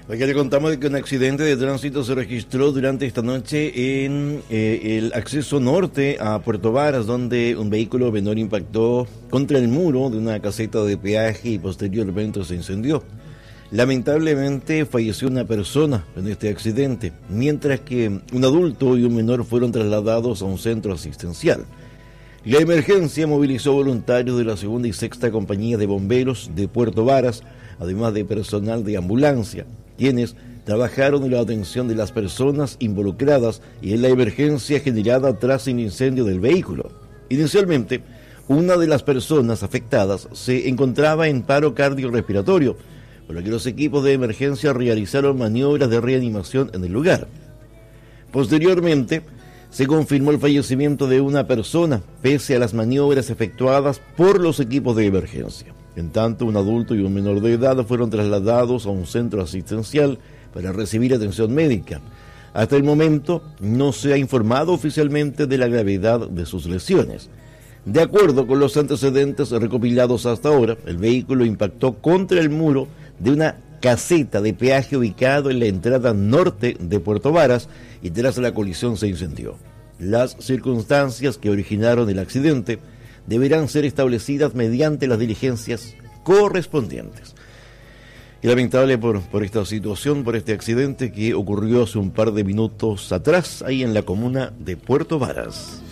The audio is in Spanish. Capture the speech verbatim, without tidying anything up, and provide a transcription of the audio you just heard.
Hoy le contamos de que un accidente de tránsito se registró durante esta noche en eh, el acceso norte a Puerto Varas, donde un vehículo menor impactó contra el muro de una caseta de peaje y posteriormente se incendió. Lamentablemente falleció una persona en este accidente, mientras que un adulto y un menor fueron trasladados a un centro asistencial. La emergencia movilizó voluntarios de la segunda y sexta compañía de bomberos de Puerto Varas, además de personal de ambulancia, quienes trabajaron en la atención de las personas involucradas y en la emergencia generada tras el incendio del vehículo. Inicialmente, una de las personas afectadas se encontraba en paro cardiorrespiratorio, por lo que los equipos de emergencia realizaron maniobras de reanimación en el lugar. Posteriormente, se confirmó el fallecimiento de una persona, pese a las maniobras efectuadas por los equipos de emergencia. En tanto, un adulto y un menor de edad fueron trasladados a un centro asistencial para recibir atención médica. Hasta el momento, no se ha informado oficialmente de la gravedad de sus lesiones. De acuerdo con los antecedentes recopilados hasta ahora, el vehículo impactó contra el muro de una caseta de peaje ubicado en la entrada norte de Puerto Varas y tras la colisión se incendió. Las circunstancias que originaron el accidente deberán ser establecidas mediante las diligencias correspondientes. Y lamentable por, por esta situación, por este accidente que ocurrió hace un par de minutos atrás, ahí en la comuna de Puerto Varas.